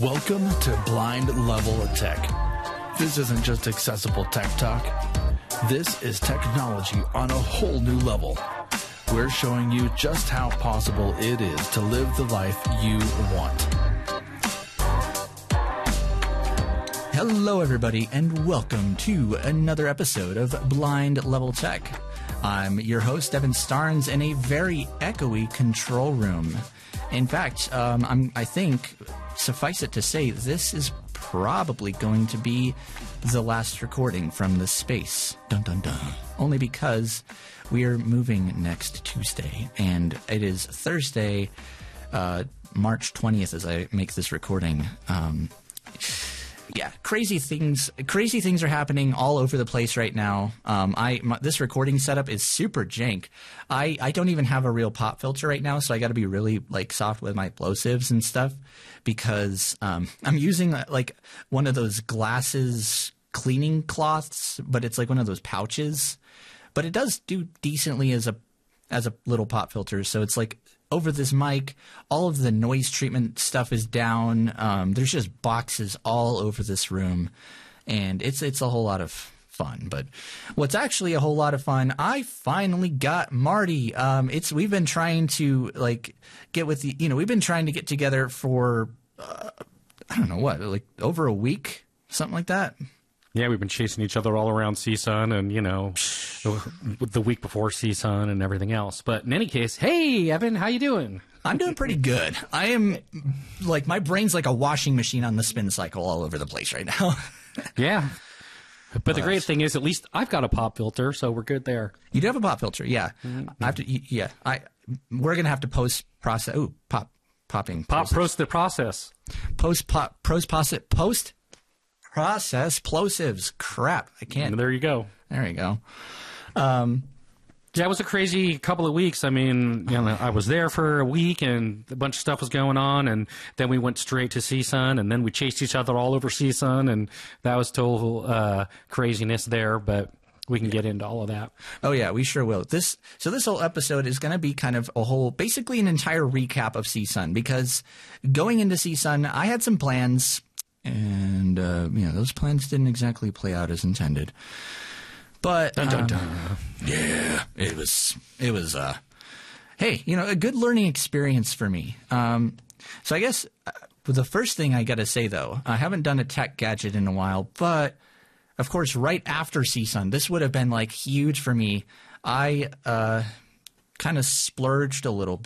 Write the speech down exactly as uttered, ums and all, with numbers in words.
Welcome to Blind Level of Tech. This isn't just accessible tech talk. This is technology on a whole new level. We're showing you just how possible it is to live the life you want. Hello, everybody, and welcome to another episode of Blind Level Tech. I'm your host, Evan Starnes, in a very echoey control room. In fact, um, I'm, I think, suffice it to say, this is probably going to be the last recording from this space. Dun dun dun. Only because we are moving next Tuesday, and it is Thursday, uh, March twentieth, as I make this recording. Um, yeah, crazy things. Crazy things are happening all over the place right now. Um, I my, this recording setup is super jank. I, I don't even have a real pop filter right now, so I got to be really like soft with my plosives and stuff because um, I'm using like one of those glasses cleaning cloths, but it's like one of those pouches. But it does do decently as a as a little pop filter, so it's like over this mic, all of the noise treatment stuff is down. Um, there's just boxes all over this room, and it's it's a whole lot of fun. But what's actually a whole lot of fun, I finally got Marty. Um, it's we've been trying to like get with the you know we've been trying to get together for uh, I don't know what like over a week, something like that. Yeah, we've been chasing each other all around C S U N and, you know, the week before C S U N and everything else. But in any case, hey, Evan, how you doing? I'm doing pretty good. I am, like, my brain's like a washing machine on the spin cycle all over the place right now. Yeah. But the great thing is, at least I've got a pop filter, so we're good there. You do have a pop filter, yeah. Mm-hmm. I have to, yeah. I We're going to have to post-process, ooh, pop, popping. Pop, pros the process. Post-pop, pros-posit, post process plosives. Crap, I can't. There you go. There you go. Um, yeah, it was a crazy couple of weeks. I mean, you know, I was there for a week, and a bunch of stuff was going on, and then we went straight to C S U N, and then we chased each other all over C S U N, and that was total uh, craziness there. But we can get into all of that. Oh yeah, we sure will. This so this whole episode is going to be kind of a whole, basically an entire recap of C S U N, because going into C S U N, I had some plans. And, uh, you know, those plans didn't exactly play out as intended. But, dun, dun, um, dun. yeah, it was, it was, uh, hey, you know, a good learning experience for me. Um, so I guess uh, the first thing I got to say, though, I haven't done a tech gadget in a while, but, of course, right after C S U N, this would have been, like, huge for me. I uh, kind of splurged a little bit.